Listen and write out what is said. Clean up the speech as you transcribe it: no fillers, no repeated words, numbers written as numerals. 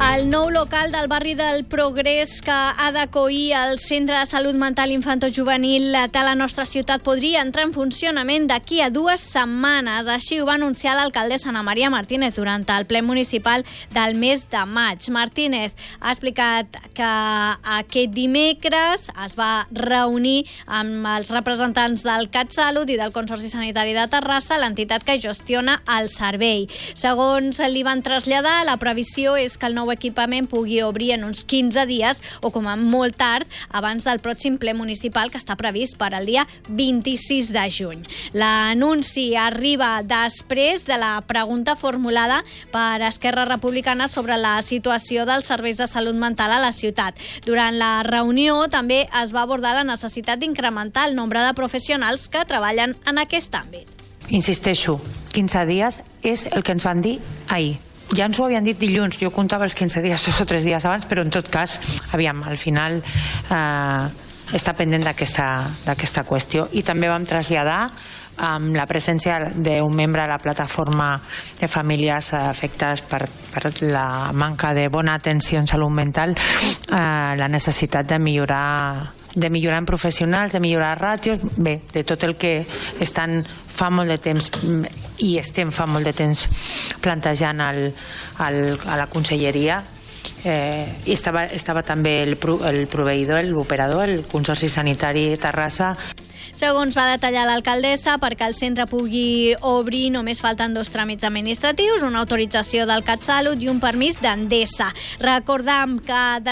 El nou local del barri del Progrés que ha d'acollir el Centre de Salut Mental Infantojuvenil de la nostra ciutat podria entrar en funcionament d'aquí a 2 setmanes. Així ho va anunciar l'alcaldessa Ana Maria Martínez durant el ple municipal del mes de maig. Martínez ha explicat que aquest dimecres es va reunir amb els representants del CatSalut i del Consorci Sanitari de Terrassa, l'entitat que gestiona el servei. Segons li van traslladar, la previsió és que el nou equipament pugui obrir en uns 15 dies o com a molt tard abans del pròxim ple municipal que està previst per al dia 26 de juny. L'anunci arriba després de la pregunta formulada per Esquerra Republicana sobre la situació dels serveis de salut mental a la ciutat. Durant la reunió també es va abordar la necessitat d'incrementar el nombre de professionals que treballen en aquest àmbit. Insisteixo, 15 dies és el que ens van dir ahir. Ja ens ho havien dit dilluns, jo comptava els 15 dies, 2 o 3 dies abans, però en tot cas, aviam, al final està pendent d'aquesta qüestió. I també vam traslladar amb la presència d'un membre de la plataforma de famílies afectades per la manca de bona atenció en salut mental, la necessitat de millorar en professionals, de millorar ràtios, bé, de tot el que estan fa molt de temps i estem fa molt de temps plantejant a la conselleria. I estava també el proveïdor, l'operador, el Consorci Sanitari de Terrassa. Segons va detallar l'alcaldessa, perquè el centre pugui obrir només falten 2 tràmits administratius, una autorització del CatSalut i un permís d'Endesa. Recordam que